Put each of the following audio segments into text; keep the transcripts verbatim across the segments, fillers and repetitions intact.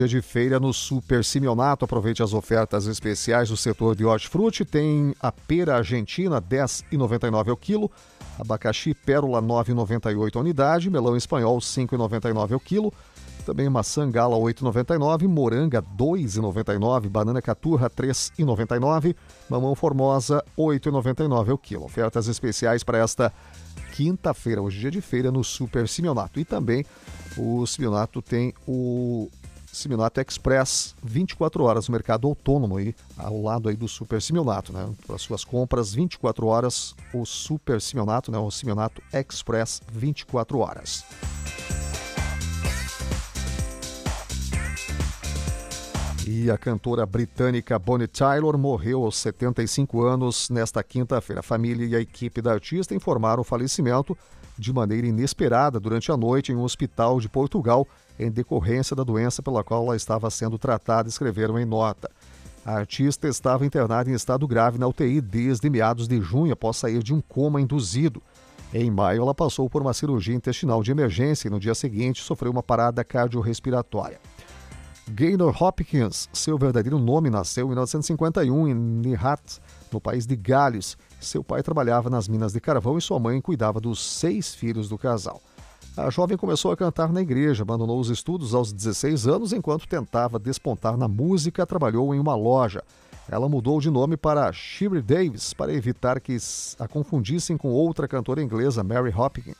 Dia de feira no Super Simeonato. Aproveite as ofertas especiais do setor de hortifruti. Tem a pera argentina, dez reais e noventa e nove centavos ao quilo. Abacaxi pérola, nove reais e noventa e oito centavos a unidade. Melão espanhol, cinco reais e noventa e nove centavos ao quilo. Também maçã gala, oito reais e noventa e nove centavos. Moranga, dois reais e noventa e nove centavos. Banana caturra, três reais e noventa e nove centavos. Mamão formosa, oito reais e noventa e nove centavos ao quilo. Ofertas especiais para esta quinta-feira, hoje dia de feira, no Super Simeonato. E também o Simeonato tem o Simeonato Express, vinte e quatro horas no mercado autônomo, aí, ao lado aí do Super Simeonato, né? Para suas compras, vinte e quatro horas, o Super Simeonato, né? O Simeonato Express, vinte e quatro horas. E a cantora britânica Bonnie Tyler morreu aos setenta e cinco anos nesta quinta-feira. A família e a equipe da artista informaram o falecimento de maneira inesperada durante a noite em um hospital de Portugal, em decorrência da doença pela qual ela estava sendo tratada, escreveram em nota. A artista estava internada em estado grave na U T I desde meados de junho, após sair de um coma induzido. Em maio, ela passou por uma cirurgia intestinal de emergência e no dia seguinte sofreu uma parada cardiorrespiratória. Gaynor Hopkins, seu verdadeiro nome, nasceu em mil novecentos e cinquenta e um em Nihat, no país de Gales. Seu pai trabalhava nas minas de carvão e sua mãe cuidava dos seis filhos do casal. A jovem começou a cantar na igreja, abandonou os estudos aos dezesseis anos enquanto tentava despontar na música, trabalhou em uma loja. Ela mudou de nome para Shirley Davis para evitar que a confundissem com outra cantora inglesa, Mary Hopkins.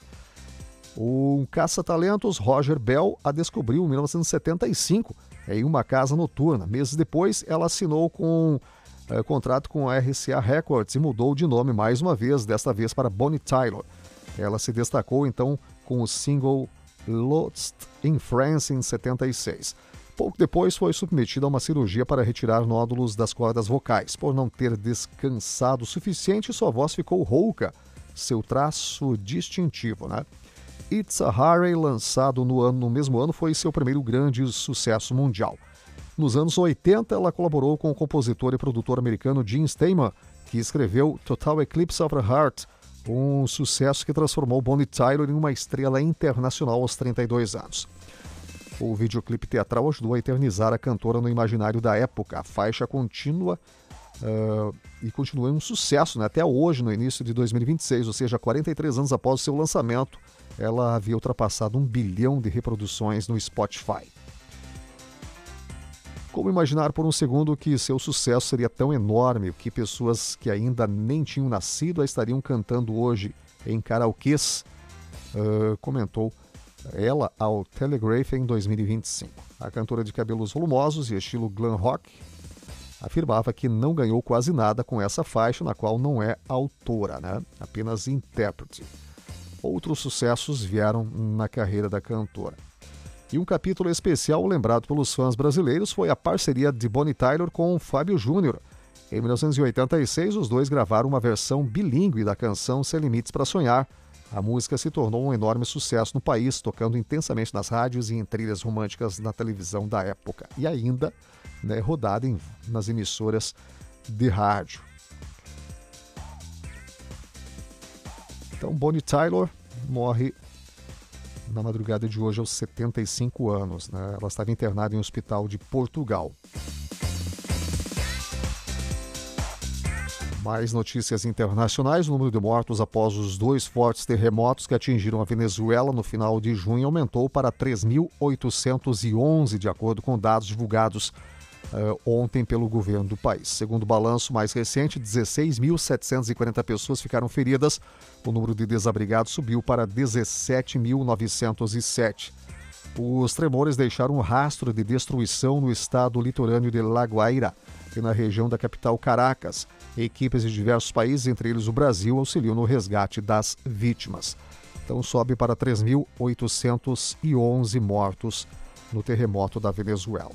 O caça-talentos Roger Bell a descobriu em mil novecentos e setenta e cinco em uma casa noturna. Meses depois, ela assinou com é, contrato com a R C A Records e mudou de nome mais uma vez, desta vez para Bonnie Tyler. Ela se destacou então com o single Lost in France em setenta e seis. Pouco depois foi submetida a uma cirurgia para retirar nódulos das cordas vocais. Por não ter descansado o suficiente, sua voz ficou rouca, seu traço distintivo, né? It's a Hurry, lançado no, ano, no mesmo ano, foi seu primeiro grande sucesso mundial. Nos anos oitenta, ela colaborou com o compositor e produtor americano Gene Steinman, que escreveu Total Eclipse of the Heart, um sucesso que transformou Bonnie Tyler em uma estrela internacional aos trinta e dois anos. O videoclipe teatral ajudou a eternizar a cantora no imaginário da época. A faixa continua uh, e continua um sucesso, né? Até hoje, no início de dois mil e vinte e seis, ou seja, quarenta e três anos após o seu lançamento, ela havia ultrapassado um bilhão de reproduções no Spotify. Como imaginar por um segundo que seu sucesso seria tão enorme que pessoas que ainda nem tinham nascido a estariam cantando hoje em karaokês? Uh, comentou ela ao Telegraph em dois mil e vinte e cinco. A cantora de cabelos volumosos e estilo glam rock afirmava que não ganhou quase nada com essa faixa, na qual não é autora, né? Apenas intérprete. Outros sucessos vieram na carreira da cantora. E um capítulo especial lembrado pelos fãs brasileiros foi a parceria de Bonnie Tyler com Fábio Júnior. Em mil novecentos e oitenta e seis, os dois gravaram uma versão bilíngue da canção Sem Limites para Sonhar. A música se tornou um enorme sucesso no país, tocando intensamente nas rádios e em trilhas românticas na televisão da época. E ainda, né, rodada em, nas emissoras de rádio. Então, Bonnie Tyler morre na madrugada de hoje aos setenta e cinco anos. Né? Ela estava internada em um hospital de Portugal. Mais notícias internacionais. O número de mortos após os dois fortes terremotos que atingiram a Venezuela no final de junho aumentou para três mil oitocentos e onze, de acordo com dados divulgados Uh, ontem pelo governo do país. Segundo o balanço mais recente, dezesseis mil setecentas e quarenta pessoas ficaram feridas. O número de desabrigados subiu para dezessete mil novecentos e sete. Os tremores deixaram um rastro de destruição no estado litorâneo de La Guaira e na região da capital Caracas. Equipes de diversos países, entre eles o Brasil, auxiliam no resgate das vítimas. Então sobe para três mil oitocentos e onze mortos no terremoto da Venezuela.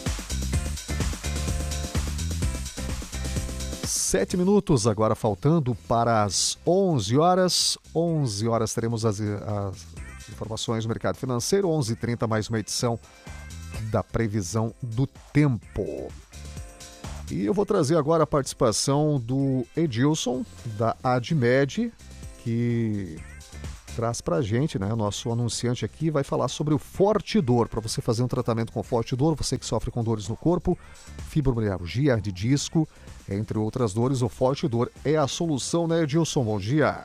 Sete minutos agora faltando para as onze horas. onze horas teremos as, as informações do mercado financeiro. onze e trinta mais uma edição da previsão do tempo. E eu vou trazer agora a participação do Edilson, da Admed, que traz pra gente, né? Nosso anunciante aqui vai falar sobre o Fortidor. Para você fazer um tratamento com Fortidor, você que sofre com dores no corpo, fibromialgia, de disco, entre outras dores, o Fortidor é a solução, né, Edilson? Bom dia.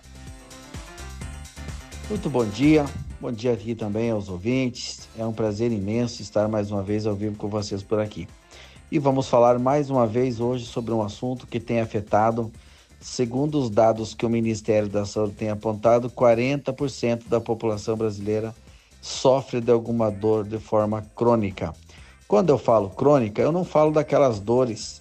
Muito bom dia. Bom dia aqui também aos ouvintes. É um prazer imenso estar mais uma vez ao vivo com vocês por aqui. E vamos falar mais uma vez hoje sobre um assunto que tem afetado, segundo os dados que o Ministério da Saúde tem apontado, quarenta por cento da população brasileira sofre de alguma dor de forma crônica. Quando eu falo crônica, eu não falo daquelas dores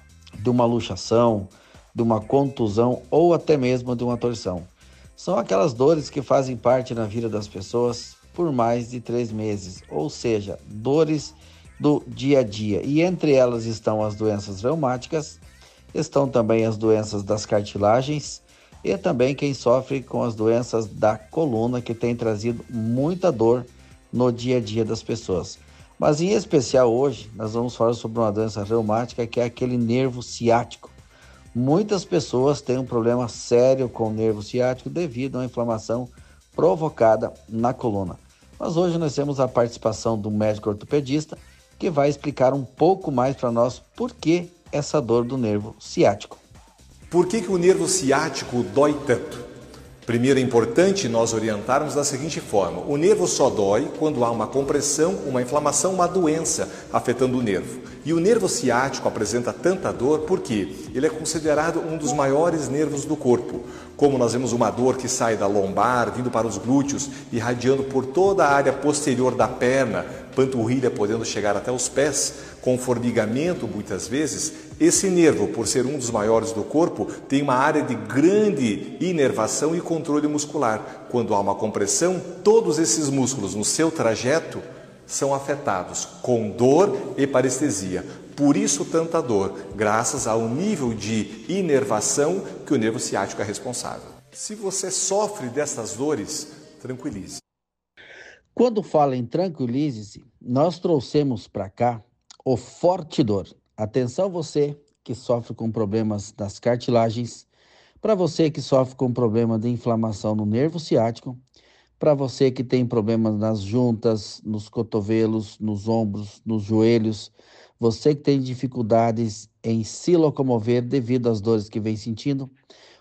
de uma luxação, de uma contusão ou até mesmo de uma torção. São aquelas dores que fazem parte na vida das pessoas por mais de três meses, ou seja, dores do dia a dia. E entre elas estão as doenças reumáticas, estão também as doenças das cartilagens e também quem sofre com as doenças da coluna, que tem trazido muita dor no dia a dia das pessoas. Mas em especial hoje, nós vamos falar sobre uma doença reumática, que é aquele nervo ciático. Muitas pessoas têm um problema sério com o nervo ciático devido a uma inflamação provocada na coluna. Mas hoje nós temos a participação do médico ortopedista, que vai explicar um pouco mais para nós por que essa dor do nervo ciático. Por que que o nervo ciático dói tanto? Primeiro é importante nós orientarmos da seguinte forma: o nervo só dói quando há uma compressão, uma inflamação, uma doença afetando o nervo. E o nervo ciático apresenta tanta dor porque ele é considerado um dos maiores nervos do corpo. Como nós vemos uma dor que sai da lombar, vindo para os glúteos, irradiando por toda a área posterior da perna, panturrilha podendo chegar até os pés, com formigamento muitas vezes, esse nervo, por ser um dos maiores do corpo, tem uma área de grande inervação e controle muscular. Quando há uma compressão, todos esses músculos no seu trajeto são afetados, com dor e parestesia. Por isso tanta dor, graças ao nível de inervação que o nervo ciático é responsável. Se você sofre dessas dores, tranquilize. Quando fala em tranquilize-se, nós trouxemos para cá o Fortidor. Atenção você que sofre com problemas das cartilagens, para você que sofre com problema de inflamação no nervo ciático, para você que tem problemas nas juntas, nos cotovelos, nos ombros, nos joelhos, você que tem dificuldades em se locomover devido às dores que vem sentindo,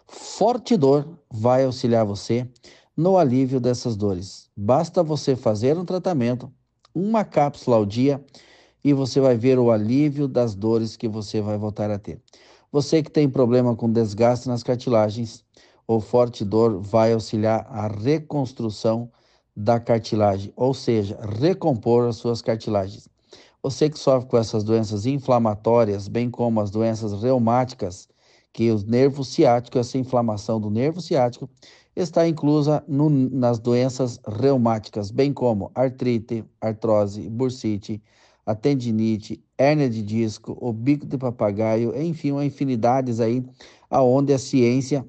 Fortidor vai auxiliar você no alívio dessas dores. Basta você fazer um tratamento, uma cápsula ao dia, e você vai ver o alívio das dores que você vai voltar a ter. Você que tem problema com desgaste nas cartilagens, o Fortidor vai auxiliar a reconstrução da cartilagem, ou seja, recompor as suas cartilagens. Você que sofre com essas doenças inflamatórias, bem como as doenças reumáticas, que o nervo ciático, essa inflamação do nervo ciático, está inclusa no, nas doenças reumáticas, bem como artrite, artrose, bursite, a tendinite, hérnia de disco, o bico de papagaio, enfim, uma infinidades aí, aonde a ciência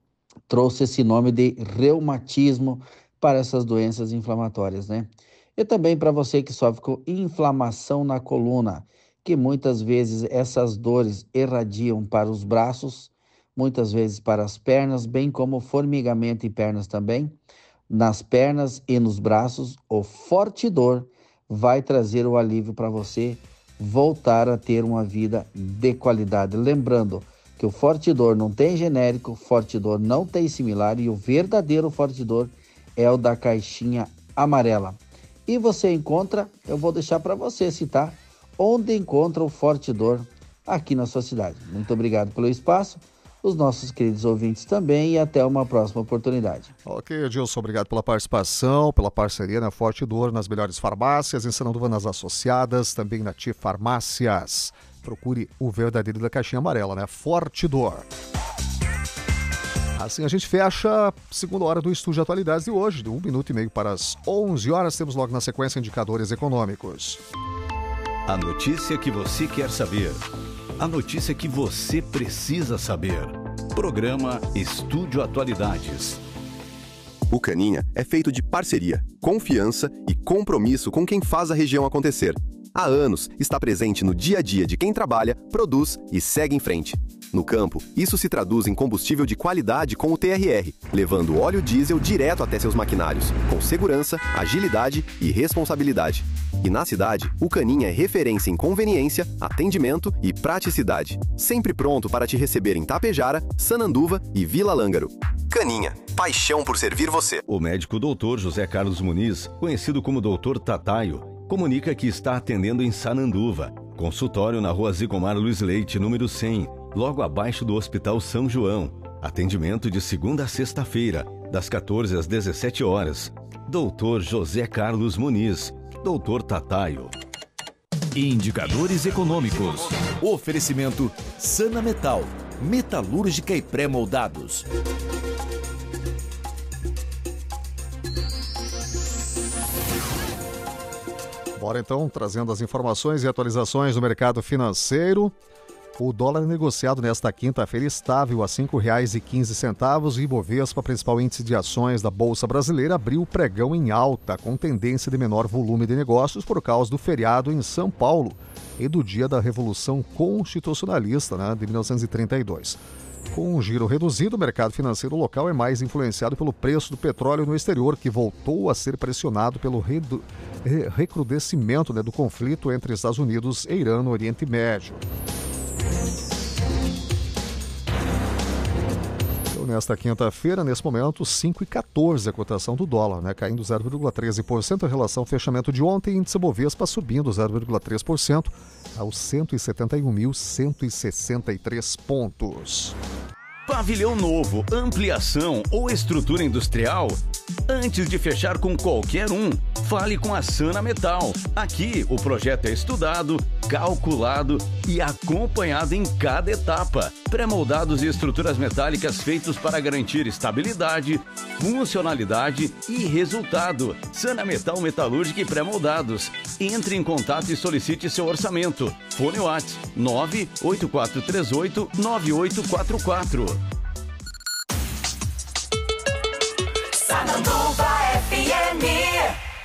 trouxe esse nome de reumatismo para essas doenças inflamatórias, né? E também para você que sofre com inflamação na coluna, que muitas vezes essas dores irradiam para os braços, muitas vezes para as pernas, bem como formigamento em pernas também, nas pernas e nos braços, o Fortidor vai trazer o alívio para você voltar a ter uma vida de qualidade. Lembrando que o Fortidor não tem genérico, Fortidor não tem similar e o verdadeiro Fortidor é o da caixinha amarela. E você encontra, eu vou deixar para você citar, onde encontra o Fortidor aqui na sua cidade. Muito obrigado pelo espaço, os nossos queridos ouvintes também, e até uma próxima oportunidade. Ok, Edilson, obrigado pela participação, pela parceria na Fortidor, nas melhores farmácias, em Sananduva nas associadas, também na T Farmácias. Procure o verdadeiro da caixinha amarela, né? Fortidor. Assim a gente fecha a segunda hora do Estúdio Atualidades de hoje, de um minuto e meio para as onze horas. Temos logo na sequência indicadores econômicos. A notícia que você quer saber. A notícia que você precisa saber. Programa Estúdio Atualidades. O Caninha é feito de parceria, confiança e compromisso com quem faz a região acontecer. Há anos está presente no dia a dia de quem trabalha, produz e segue em frente. No campo, isso se traduz em combustível de qualidade com o T R R, levando óleo diesel direto até seus maquinários, com segurança, agilidade e responsabilidade. E na cidade, o Caninha é referência em conveniência, atendimento e praticidade. Sempre pronto para te receber em Tapejara, Sananduva e Vila Lângaro. Caninha, paixão por servir você. O médico doutor José Carlos Muniz, conhecido como doutor Tataio, comunica que está atendendo em Sananduva. Consultório na rua Zigomar Luiz Leite, número cem, logo abaixo do Hospital São João. Atendimento de segunda a sexta-feira, das quatorze às dezessete horas. doutor José Carlos Muniz, doutor Tataio. Indicadores econômicos. Oferecimento Sana Metal, metalúrgica e pré-moldados. Bora então, trazendo as informações e atualizações do mercado financeiro. O dólar negociado nesta quinta-feira estável a cinco reais e quinze centavos e Ibovespa, principal índice de ações da Bolsa Brasileira, abriu o pregão em alta, com tendência de menor volume de negócios por causa do feriado em São Paulo e do dia da Revolução Constitucionalista, né, de mil novecentos e trinta e dois. Com um giro reduzido, o mercado financeiro local é mais influenciado pelo preço do petróleo no exterior, que voltou a ser pressionado pelo redu... recrudescimento, né, do conflito entre Estados Unidos e Irã no Oriente Médio. Então, nesta quinta-feira, nesse momento, cinco e quatorze a cotação do dólar, né, caindo zero vírgula treze por cento em relação ao fechamento de ontem, índice Bovespa subindo zero vírgula três por cento aos cento e setenta e um mil cento e sessenta e três pontos. Pavilhão novo, ampliação ou estrutura industrial? Antes de fechar com qualquer um, fale com a Sana Metal. Aqui, o projeto é estudado, calculado e acompanhado em cada etapa. Pré-moldados e estruturas metálicas feitos para garantir estabilidade, funcionalidade e resultado. Sana Metal Metalúrgica e Pré-moldados. Entre em contato e solicite seu orçamento. Fone WhatsApp nove oito quatro três oito nove oito quatro quatro. Sananduva F M.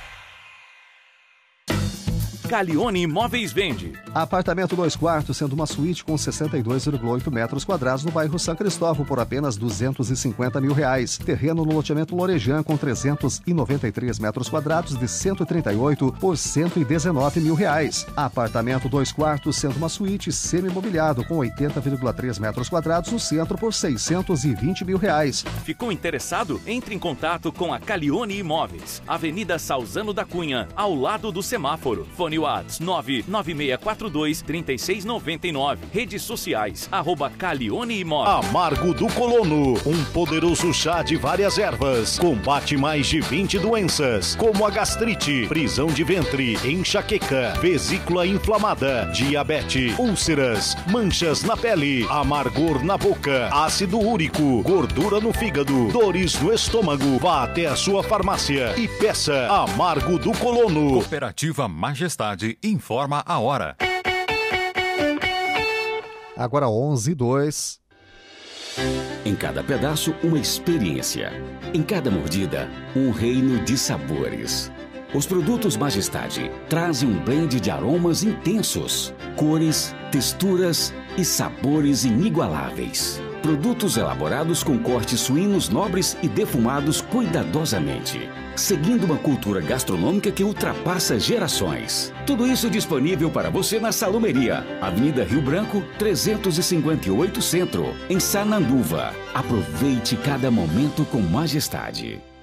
Calione Imóveis vende. Apartamento dois quartos, sendo uma suíte com sessenta e dois vírgula oito metros quadrados no bairro São Cristóvão por apenas duzentos e cinquenta mil reais. Terreno no loteamento Lorejan com trezentos e noventa e três metros quadrados de cento e trinta e oito por cento e dezenove mil reais. Apartamento dois quartos, sendo uma suíte semi-mobiliado com oitenta vírgula três metros quadrados no centro por seiscentos e vinte mil reais. Ficou interessado? Entre em contato com a Calione Imóveis. Avenida Salzano da Cunha, ao lado do semáforo. Fone WhatsApp nove nove seis quatro dois três seis nove nove. Redes sociais, arroba Calione Imóveis. Amargo do Colono, um poderoso chá de várias ervas. Combate mais de vinte doenças, como a gastrite, prisão de ventre, enxaqueca, vesícula inflamada, diabetes, úlceras, manchas na pele, amargor na boca, ácido úrico, gordura no fígado, dores no estômago. Vá até a sua farmácia e peça Amargo do Colono. Cooperativa Majestade informa a hora. Agora onze e dois. Em cada pedaço, uma experiência. Em cada mordida, um reino de sabores. Os produtos Majestade trazem um blend de aromas intensos, cores, texturas e sabores inigualáveis. Produtos elaborados com cortes suínos nobres e defumados cuidadosamente, seguindo uma cultura gastronômica que ultrapassa gerações. Tudo isso disponível para você na Salumeria, Avenida Rio Branco, trezentos e cinquenta e oito Centro, em Sananduva. Aproveite cada momento com Majestade.